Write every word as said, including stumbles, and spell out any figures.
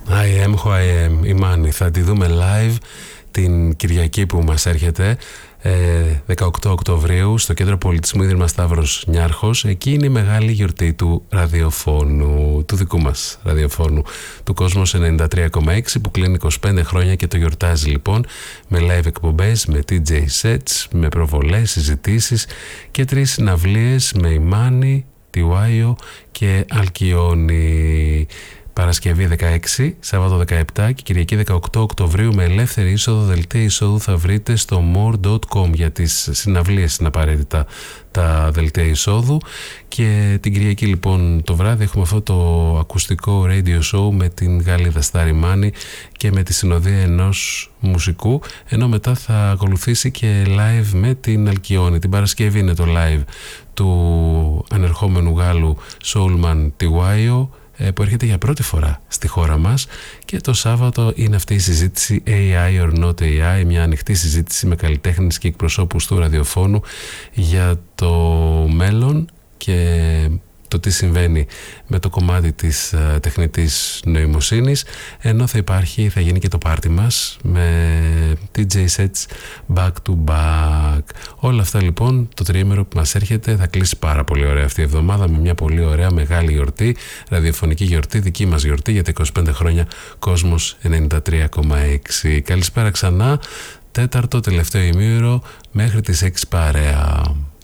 I am who I am, η Μάνη. Θα τη δούμε live την Κυριακή που μας έρχεται, δεκαοκτώ Οκτωβρίου, στο Κέντρο Πολιτισμού Ίδρυμα Σταύρος Νιάρχος. Εκεί είναι η μεγάλη γιορτή του ραδιοφώνου, του δικού μας ραδιοφώνου, του Κόσμος ενενήντα τρία κόμμα έξι, που κλείνει είκοσι πέντε χρόνια και το γιορτάζει λοιπόν με live εκπομπές, με ντι τζέι sets, με προβολές, συζητήσεις και τρεις συναυλίες με Ημάνη, Τιουάιο και Αλκιόνι. Παρασκευή δεκαέξι, Σάββατο δεκαεπτά και Κυριακή δεκαοκτώ Οκτωβρίου με ελεύθερη είσοδο. Δελτία εισόδου θα βρείτε στο more τελεία com. Για τις συναυλίες είναι απαραίτητα τα δελτία εισόδου. Και την Κυριακή λοιπόν το βράδυ έχουμε αυτό το ακουστικό radio show με την Γαλλίδα Σταριμάνη και με τη συνοδεία ενός μουσικού, ενώ μετά θα ακολουθήσει και live με την Αλκιόνι. Την Παρασκευή είναι το live του ανερχόμενου Γάλλου Soulman Τιουάιο, που έρχεται για πρώτη φορά στη χώρα μας, και το Σάββατο είναι αυτή η συζήτηση έι άι or not έι άι, μια ανοιχτή συζήτηση με καλλιτέχνες και εκπροσώπους του ραδιοφώνου για το μέλλον και το τι συμβαίνει με το κομμάτι της uh, τεχνητής νοημοσύνης, ενώ θα υπάρχει, θα γίνει και το πάρτι μας με ντι τζέι sets back to back. Όλα αυτά λοιπόν το τριήμερο που μας έρχεται θα κλείσει πάρα πολύ ωραία αυτή η εβδομάδα με μια πολύ ωραία μεγάλη γιορτή, ραδιοφωνική γιορτή, δική μας γιορτή για τα είκοσι πέντε χρόνια Κόσμος ενενήντα τρία κόμμα έξι. Καλησπέρα ξανά, τέταρτο τελευταίο ημίωρο μέχρι τις έξι παρέα.